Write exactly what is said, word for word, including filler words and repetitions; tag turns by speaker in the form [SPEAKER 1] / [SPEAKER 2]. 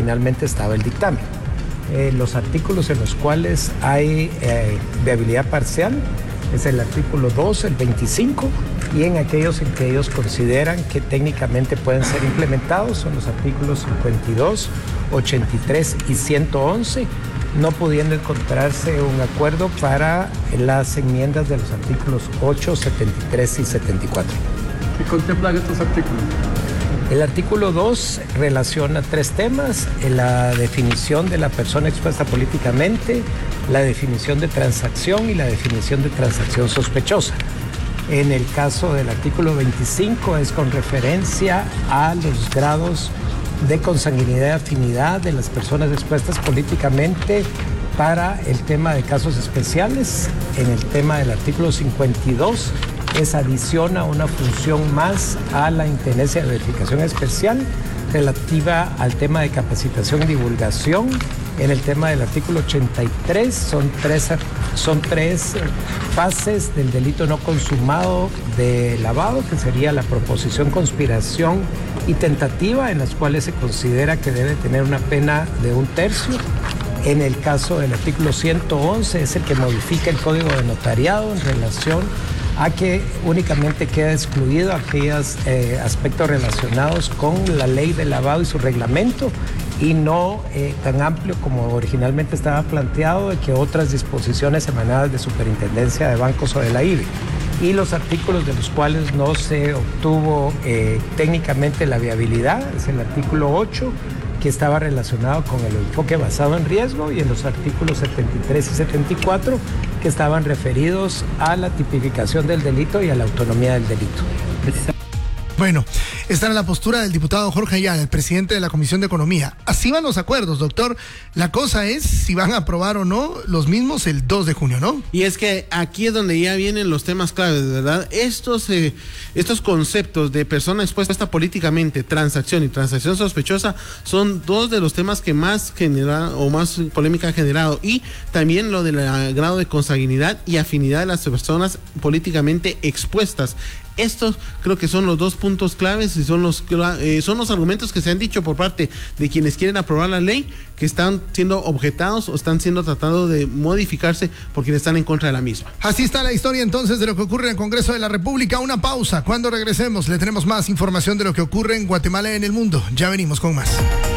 [SPEAKER 1] originalmente estaba el dictamen. Eh, los artículos en los cuales hay eh, viabilidad parcial es el artículo dos, el veinticinco, y en aquellos en que ellos consideran que técnicamente pueden ser implementados son los artículos cincuenta y dos, ochenta y tres y ciento once, no pudiendo encontrarse un acuerdo para las enmiendas de los artículos ocho, setenta y tres y setenta y cuatro.
[SPEAKER 2] ¿Qué contemplan estos artículos?
[SPEAKER 1] El artículo dos relaciona tres temas: la definición de la persona expuesta políticamente, la definición de transacción y la definición de transacción sospechosa. En el caso del artículo veinticinco es con referencia a los grados de consanguinidad y afinidad de las personas expuestas políticamente para el tema de casos especiales. En el tema del artículo cincuenta y dos es adiciona una función más a la intendencia de verificación especial relativa al tema de capacitación y divulgación. En el tema del artículo ochenta y tres son tres, son tres fases del delito no consumado de lavado, que sería la proposición, conspiración y tentativa, en las cuales se considera que debe tener una pena de un tercio. En el caso del artículo ciento once es el que modifica el Código de Notariado en relación a que únicamente queda excluido aquellos eh, aspectos relacionados con la ley de lavado y su reglamento, y no eh, tan amplio como originalmente estaba planteado, de que otras disposiciones emanadas de Superintendencia de Bancos o de la I B E. Y los artículos de los cuales no se obtuvo eh, técnicamente la viabilidad es el artículo ocho, que estaba relacionado con el enfoque basado en riesgo, y en los artículos setenta y tres y setenta y cuatro, que estaban referidos a la tipificación del delito y a la autonomía del delito.
[SPEAKER 3] Bueno, esta era la postura del diputado Jorge Ayala, el presidente de la Comisión de Economía. Así van los acuerdos, doctor. La cosa es si van a aprobar o no los mismos el dos de junio, ¿no?
[SPEAKER 4] Y es que aquí es donde ya vienen los temas claves, ¿verdad? Estos, eh, estos conceptos de persona expuesta políticamente, transacción y transacción sospechosa, son dos de los temas que más genera o más polémica han generado. Y también lo del grado de consanguinidad y afinidad de las personas políticamente expuestas. Estos creo que son los dos puntos claves y son los eh, son los argumentos que se han dicho por parte de quienes quieren aprobar la ley, que están siendo objetados o están siendo tratados de modificarse por quienes están en contra de la misma.
[SPEAKER 3] Así está la historia entonces de lo que ocurre en el Congreso de la República. Una pausa. Cuando regresemos le tenemos más información de lo que ocurre en Guatemala y en el mundo. Ya venimos con más.